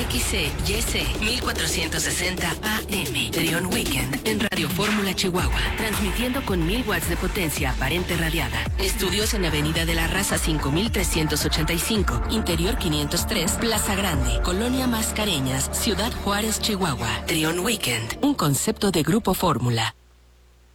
XCYC 1460 AM. Trión Weekend en Radio Fórmula Chihuahua. Transmitiendo con 1000 watts de potencia aparente radiada. Estudios en Avenida de la Raza 5385. Interior 503. Plaza Grande. Colonia Mascareñas. Ciudad Juárez, Chihuahua. Trión Weekend. Un concepto de Grupo Fórmula.